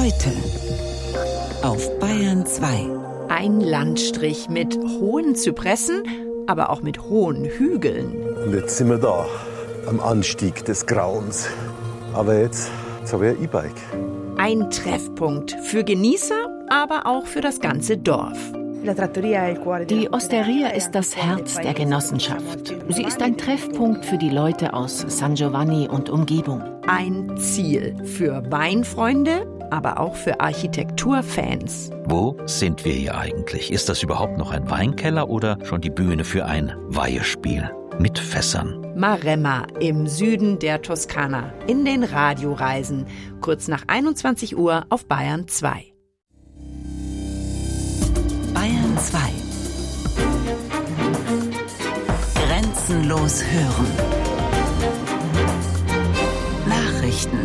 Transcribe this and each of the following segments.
Heute auf Bayern 2. Ein Landstrich mit hohen Zypressen, aber auch mit hohen Hügeln. Und jetzt sind wir da, am Anstieg des Grauens. Aber jetzt habe ich ein E-Bike. Ein Treffpunkt für Genießer, aber auch für das ganze Dorf. Die Osteria ist das Herz der Genossenschaft. Sie ist ein Treffpunkt für die Leute aus San Giovanni und Umgebung. Ein Ziel für Weinfreunde, aber auch für Architekturfans. Wo sind wir hier eigentlich? Ist das überhaupt noch ein Weinkeller oder schon die Bühne für ein Weihespiel mit Fässern? Maremma im Süden der Toskana in den Radioreisen, kurz nach 21 Uhr auf Bayern 2. Bayern 2. Grenzenlos hören. Nachrichten.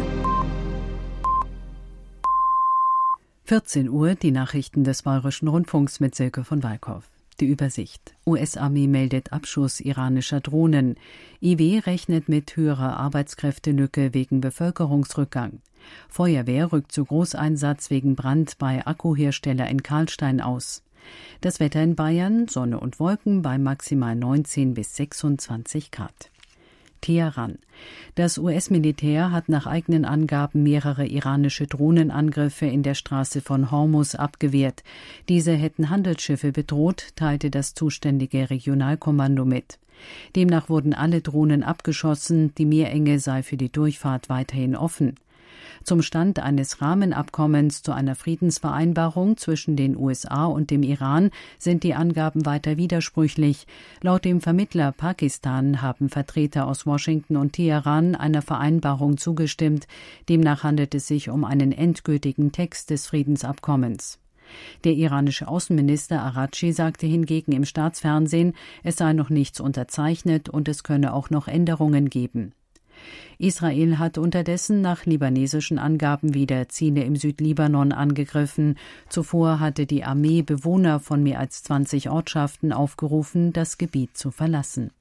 14 Uhr, die Nachrichten des Bayerischen Rundfunks mit Silke von Walkow. Die Übersicht. US-Armee meldet Abschuss iranischer Drohnen. IW rechnet mit höherer Arbeitskräftelücke wegen Bevölkerungsrückgang. Feuerwehr rückt zu Großeinsatz wegen Brand bei Akkuhersteller in Karlstein aus. Das Wetter in Bayern, Sonne und Wolken bei maximal 19 bis 26 Grad. Teheran. Das US-Militär hat nach eigenen Angaben mehrere iranische Drohnenangriffe in der Straße von Hormuz abgewehrt. Diese hätten Handelsschiffe bedroht, teilte das zuständige Regionalkommando mit. Demnach wurden alle Drohnen abgeschossen, die Meerenge sei für die Durchfahrt weiterhin offen. Zum Stand eines Rahmenabkommens zu einer Friedensvereinbarung zwischen den USA und dem Iran sind die Angaben weiter widersprüchlich. Laut dem Vermittler Pakistan haben Vertreter aus Washington und Teheran einer Vereinbarung zugestimmt. Demnach handelt es sich um einen endgültigen Text des Friedensabkommens. Der iranische Außenminister Araghchi sagte hingegen im Staatsfernsehen, es sei noch nichts unterzeichnet und es könne auch noch Änderungen geben. Israel hat unterdessen nach libanesischen Angaben wieder Ziele im Südlibanon angegriffen. Zuvor hatte die Armee Bewohner von mehr als 20 Ortschaften aufgerufen, das Gebiet zu verlassen.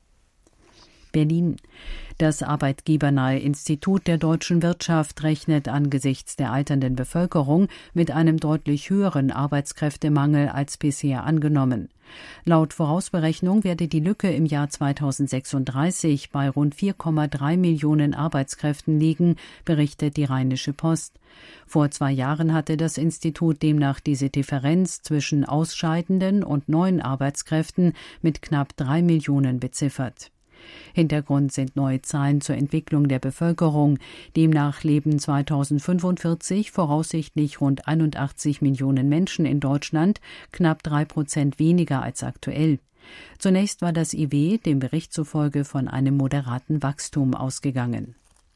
Berlin. Das arbeitgebernahe Institut der deutschen Wirtschaft rechnet angesichts der alternden Bevölkerung mit einem deutlich höheren Arbeitskräftemangel als bisher angenommen. Laut Vorausberechnung werde die Lücke im Jahr 2036 bei rund 4,3 Millionen Arbeitskräften liegen, berichtet die Rheinische Post. Vor 2 Jahren hatte das Institut demnach diese Differenz zwischen ausscheidenden und neuen Arbeitskräften mit knapp 3 Millionen beziffert. Hintergrund sind neue Zahlen zur Entwicklung der Bevölkerung. Demnach leben 2045 voraussichtlich rund 81 Millionen Menschen in Deutschland, knapp 3% weniger als aktuell. Zunächst war das IW dem Bericht zufolge von einem moderaten Wachstum ausgegangen.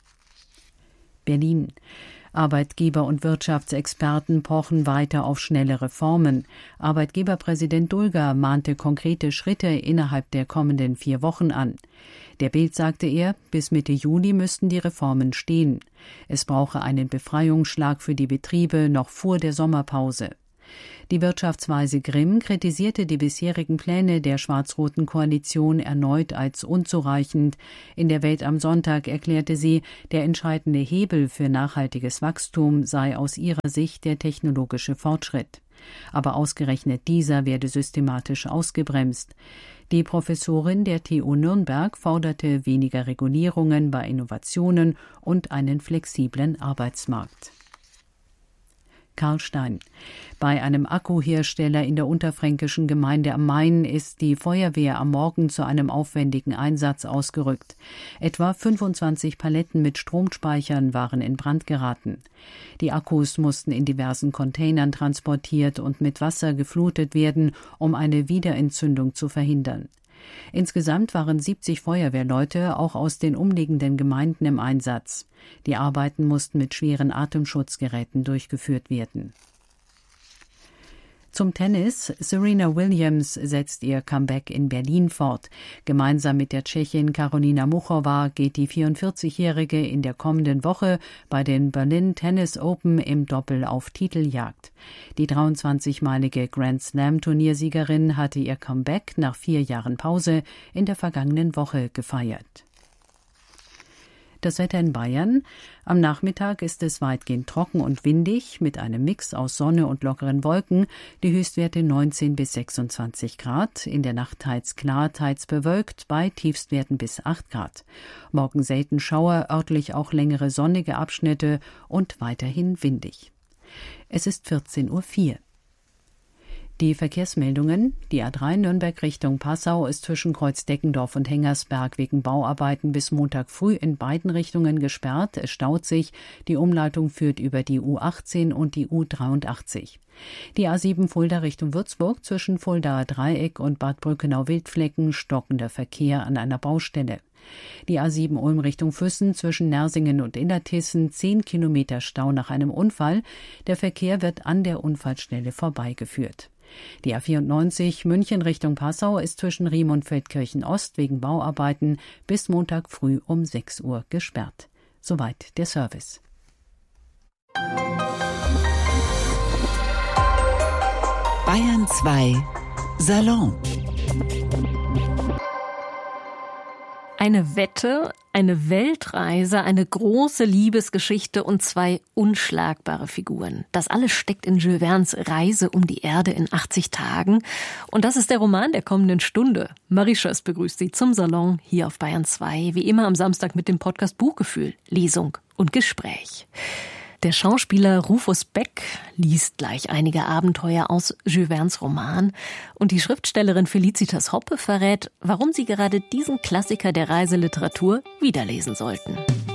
Berlin. Arbeitgeber und Wirtschaftsexperten pochen weiter auf schnelle Reformen. Arbeitgeberpräsident Dulger mahnte konkrete Schritte innerhalb der kommenden 4 Wochen an. Der Bild sagte er, bis Mitte Juli müssten die Reformen stehen. Es brauche einen Befreiungsschlag für die Betriebe noch vor der Sommerpause. Die Wirtschaftsweise Grimm kritisierte die bisherigen Pläne der schwarz-roten Koalition erneut als unzureichend. In der Welt am Sonntag erklärte sie, der entscheidende Hebel für nachhaltiges Wachstum sei aus ihrer Sicht der technologische Fortschritt. Aber ausgerechnet dieser werde systematisch ausgebremst. Die Professorin der TU Nürnberg forderte weniger Regulierungen bei Innovationen und einen flexiblen Arbeitsmarkt. Karlstein. Bei einem Akkuhersteller in der unterfränkischen Gemeinde am Main ist die Feuerwehr am Morgen zu einem aufwendigen Einsatz ausgerückt. Etwa 25 Paletten mit Stromspeichern waren in Brand geraten. Die Akkus mussten in diversen Containern transportiert und mit Wasser geflutet werden, um eine Wiederentzündung zu verhindern. Insgesamt waren 70 Feuerwehrleute auch aus den umliegenden Gemeinden im Einsatz. Die Arbeiten mussten mit schweren Atemschutzgeräten durchgeführt werden. Zum Tennis. Serena Williams setzt ihr Comeback in Berlin fort. Gemeinsam mit der Tschechin Karolina Muchova geht die 44-Jährige in der kommenden Woche bei den Berlin Tennis Open im Doppel auf Titeljagd. Die 23-malige Grand-Slam-Turniersiegerin hatte ihr Comeback nach 4 Jahren Pause in der vergangenen Woche gefeiert. Das Wetter in Bayern. Am Nachmittag ist es weitgehend trocken und windig mit einem Mix aus Sonne und lockeren Wolken. Die Höchstwerte 19 bis 26 Grad. In der Nacht teils klar, teils bewölkt bei Tiefstwerten bis 8 Grad. Morgen selten Schauer, örtlich auch längere sonnige Abschnitte und weiterhin windig. Es ist 14:04 Uhr. Die Verkehrsmeldungen. Die A3 Nürnberg Richtung Passau ist zwischen Kreuzdeckendorf und Hengersberg wegen Bauarbeiten bis Montag früh in beiden Richtungen gesperrt. Es staut sich. Die Umleitung führt über die U18 und die U83. Die A7 Fulda Richtung Würzburg zwischen Fuldaer Dreieck und Bad Brückenau-Wildflecken stockender Verkehr an einer Baustelle. Die A7 Ulm Richtung Füssen zwischen Nersingen und Illertissen 10 Kilometer Stau nach einem Unfall. Der Verkehr wird an der Unfallstelle vorbeigeführt. Die A94 München Richtung Passau ist zwischen Riem und Feldkirchen Ost wegen Bauarbeiten bis Montag früh um 6 Uhr gesperrt. Soweit der Service. Bayern 2 Salon. Eine Wette, eine Weltreise, eine große Liebesgeschichte und 2 unschlagbare Figuren. Das alles steckt in Jules Vernes Reise um die Erde in 80 Tagen. Und das ist der Roman der kommenden Stunde. Marie Schöss begrüßt Sie zum Salon hier auf Bayern 2. Wie immer am Samstag mit dem Podcast Buchgefühl, Lesung und Gespräch. Der Schauspieler Rufus Beck liest gleich einige Abenteuer aus Jules Vernes Roman und die Schriftstellerin Felicitas Hoppe verrät, warum Sie gerade diesen Klassiker der Reiseliteratur wiederlesen sollten.